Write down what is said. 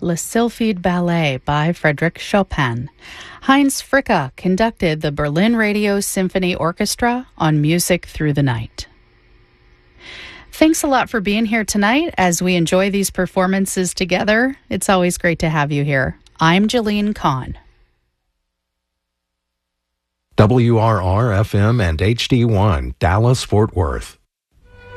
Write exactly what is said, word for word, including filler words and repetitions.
Le Sylphide Ballet by Frédéric Chopin. Heinz Fricka conducted the Berlin Radio Symphony Orchestra on Music Through the Night. Thanks a lot for being here tonight as we enjoy these performances together. It's always great to have you here. I'm Jalene Kahn. W R R F M and H D one, Dallas, Fort Worth.